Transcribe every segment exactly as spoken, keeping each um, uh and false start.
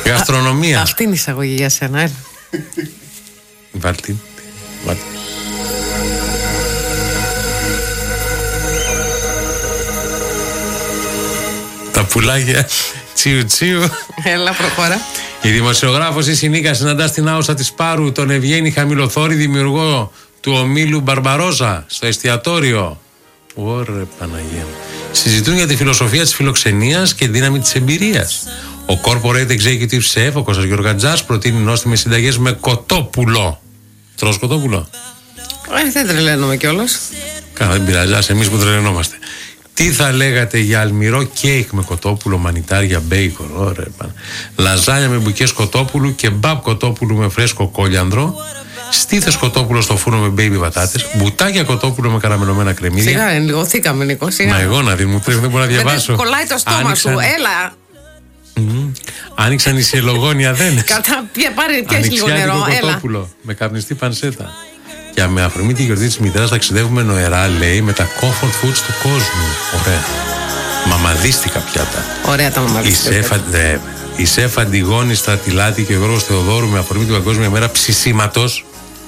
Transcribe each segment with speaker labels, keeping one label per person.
Speaker 1: Γαστρονομία.
Speaker 2: Αυτή είναι η εισαγωγή για σένα, ε.
Speaker 1: Βάλτε. Βάλτε. Τα πουλάκια τσιου τσιου.
Speaker 2: Έλα, προχώρα.
Speaker 1: Η δημοσιογράφος η Σινίκα συναντά στην Άουσα της Πάρου τον Ευγένη Χαμηλοθόρη, δημιουργό του ομίλου Μπαρμπαρόζα, στο εστιατόριο. Ωρε Παναγία. Συζητούν για τη φιλοσοφία της φιλοξενίας και τη δύναμη της εμπειρίας. Ο corporate executive chef, ο Κώστας Γεωργαντζάς, προτείνει νόστιμες συνταγές με κοτόπουλο. Τρως κοτόπουλο?
Speaker 2: Ε, δεν τρελαίνομαι κιόλας.
Speaker 1: Καλά, δεν πειράζει, ας εμείς που τρελαινόμαστε. Τι θα λέγατε για αλμυρό κέικ με κοτόπουλο, μανιτάρια, μπέικον? Ωραία, πάνε. Λαζάνια με μπουκές κοτόπουλου και μπαμπ κοτόπουλου με φρέσκο κόλιανδρο. Στήθες κοτόπουλο στο φούρνο με μπέιμπι πατάτες. Μπουτάκια κοτόπουλο με καραμελωμένα κρεμμύδια.
Speaker 2: Σιγά, ενλιγωθήκαμε, Νίκο. Σιγά.
Speaker 1: Μα εγώ να δει, μου τρέχει, δεν μπορώ να διαβάσω.
Speaker 2: Δεν κολλάει το στόμα
Speaker 1: Άνοιξαν...
Speaker 2: σου, έλα.
Speaker 1: Mm-hmm. Άνοιξαν οι σιελογόνια δένες.
Speaker 2: Κατά, πάρε, πιάσει λίγο νερό, έλα.
Speaker 1: Κοτόπουλο με καπνιστή πανσέτα. Και με αφορμή τη γιορτή της μητέρας ταξιδεύουμε νοερά, λέει, με τα comfort foods του κόσμου. Ωραία. Μαμαδίστικα πιάτα.
Speaker 2: Ωραία τα μαμαδίστικα.
Speaker 1: Η σεφ Αντιγόνη Στρατιλάτη και ο Γιώργος Θεοδόρου με αφορμή την Παγκόσμια Μέρα Ψησίματος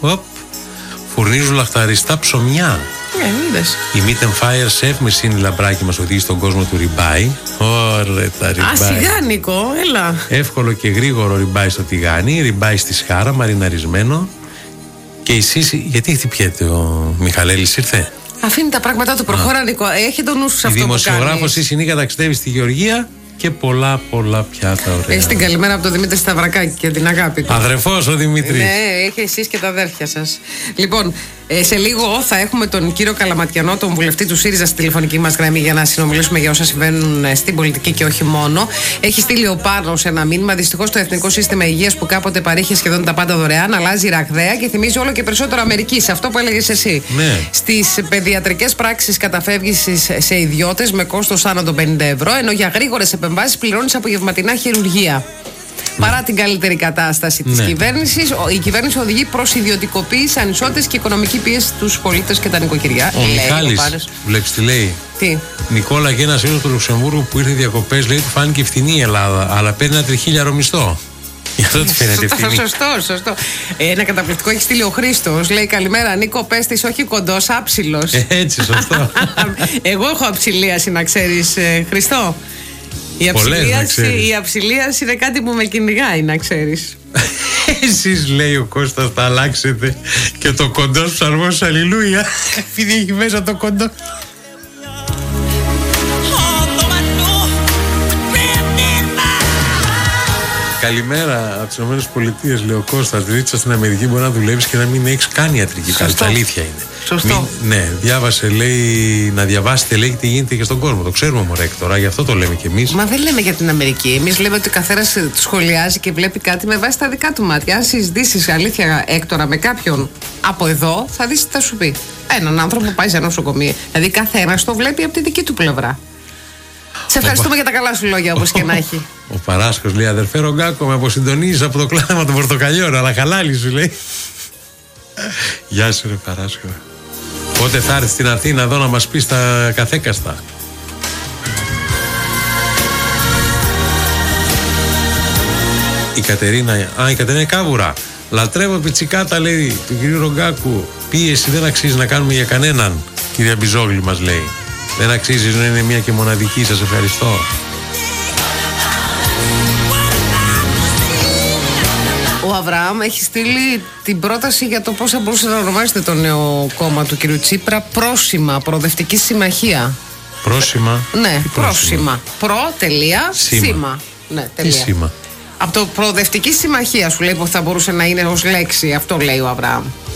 Speaker 1: φουρνίζουν λαχταριστά ψωμιά.
Speaker 2: Ε, είδες.
Speaker 1: Η Meat and Fire Chef Μυρσίνη Λαμπράκη μας οδηγεί στον κόσμο του ριμπάι. Ωραία τα ριμπάι.
Speaker 2: Α, σιγά, Νίκο, έλα.
Speaker 1: Εύκολο και γρήγορο ριμπάι στο τηγάνι, ριμπάι στη σχάρα, μαριναρισμένο. Και εσείς, γιατί χτυπιέται ο Μιχαλέλης, ήρθε?
Speaker 2: Αφήνει τα πράγματά του, προχώρα, Νίκο. Έχει τον νου σου σε αυτό που κάνει. Η
Speaker 1: δημοσιογράφος η Σινίκα ταξιδεύει στη Γεωργία και πολλά πολλά πιάτα ωραία.
Speaker 2: Έχει την καλημέρα από τον Δημήτρη Σταυρακάκη και την αγάπη του.
Speaker 1: Αδερφός ο Δημήτρης.
Speaker 2: Ναι, έχει εσείς και τα αδέρφια σας. Λοιπόν, ε, σε λίγο θα έχουμε τον κύριο Καλαματιανό, τον βουλευτή του ΣΥΡΙΖΑ, στη τηλεφωνική μας γραμμή για να συνομιλήσουμε για όσα συμβαίνουν στην πολιτική και όχι μόνο. Έχει στείλει ο Πάρνος ένα μήνυμα. Δυστυχώς το Εθνικό Σύστημα Υγείας που κάποτε παρήχε σχεδόν τα πάντα δωρεάν αλλάζει ραγδαία και θυμίζει όλο και περισσότερο Αμερική. Σε αυτό που έλεγες εσύ.
Speaker 1: Ναι.
Speaker 2: Στις παιδιατρικές πράξεις καταφεύγησης σε ιδιώτες με κόστος άνω των πενήντα ευρώ, ενώ για γρήγορες επεμβάσεις πληρώνεις απογευματινά χειρουργία. Παρά την καλύτερη κατάσταση της
Speaker 1: ναι. κυβέρνησης,
Speaker 2: η κυβέρνηση οδηγεί προς ιδιωτικοποίηση, ανισότητες και οικονομική πίεση στους πολίτες και τα νοικοκυριά.
Speaker 1: Ο Μιχάλης, βλέπεις τι λέει.
Speaker 2: Τι.
Speaker 1: Νικόλα, και ένας φίλος του Λουξεμβούργου που ήρθε διακοπές, λέει, του φάνηκε φθηνή η Ελλάδα, αλλά παίρνει ένα τριχίλιαρο μισθό. Γι' αυτό τη φαίνεται φθηνή.
Speaker 2: Σωστό, σωστό. Ένα καταπληκτικό έχει στείλει ο Χρήστος. Λέει, καλημέρα, Νίκο, πες της, όχι κοντός, άψιλος.
Speaker 1: Έτσι, σωστό.
Speaker 2: Εγώ έχω αψιλίαση, να ξέρεις, Χριστό. Η αψιλίαση, η αψιλίαση είναι κάτι που με κυνηγάει, να ξέρεις.
Speaker 1: Εσείς, λέει ο Κώστας, θα αλλάξετε και το κοντός ψαρμός, αλληλούια, επειδή έχει μέσα το κοντό. Καλημέρα από τις Ηνωμένες Πολιτείες, λέει ο Κώστας. Δίτσα στην Αμερική μπορεί να δουλεύεις και να μην έχεις κάνει ιατρική κάρτα. Αλήθεια είναι.
Speaker 2: Σωστό.
Speaker 1: Μην, ναι, διάβασε, λέει, να διαβάσετε, λέει, τι γίνεται και στον κόσμο. Το ξέρουμε, μωρέ, τώρα, γι' αυτό το λέμε κι εμείς.
Speaker 2: Μα δεν λέμε για την Αμερική. Εμείς λέμε ότι ο καθένας σχολιάζει και βλέπει κάτι με βάση τα δικά του μάτια. Αν συζητήσεις αλήθεια, Έκτορα, με κάποιον από εδώ, θα δεις τι θα σου πει. Έναν άνθρωπο που πάει σε ένα νοσοκομείο. Δηλαδή, καθένας το βλέπει από τη δική του πλευρά. Σε ευχαριστούμε για τα καλά σου λόγια, όπως και να έχει.
Speaker 1: Ο Παράσκος λέει, αδερφέ Ρογκάκο, με αποσυντονίζεις από το κλάμα των πορτοκαλιών, αλλά χαλάλι σου, λέει. Γεια σου, ρε Παράσκο. Πότε θα έρθεις στην Αθήνα εδώ να μας πεις τα καθέκαστα? Η Κατερίνα, α, η Κατερίνα Κάβουρα. Λατρεύω πιτσικάτα, λέει, του κυρίου Ρογκάκου. Πίεση δεν αξίζει να κάνουμε για κανέναν, κυρία Μπιζόγλη, μας λέει. Δεν αξίζει να είναι μία και μοναδική. Σας ευχαριστώ.
Speaker 2: Ο Αβραάμ έχει στείλει την πρόταση για το πώς θα μπορούσε να ονομάσετε το νέο κόμμα του κ. Τσίπρα. Πρόσημα, Προοδευτική Συμμαχία.
Speaker 1: Πρόσημα.
Speaker 2: Ναι, πρόσημα. Προ, τελεία,
Speaker 1: σήμα.
Speaker 2: σήμα. Ναι, τελεία.
Speaker 1: Τι σήμα?
Speaker 2: Από το Προοδευτική Συμμαχία σου λέει που θα μπορούσε να είναι ως λέξη. Αυτό λέει ο Αβραάμ.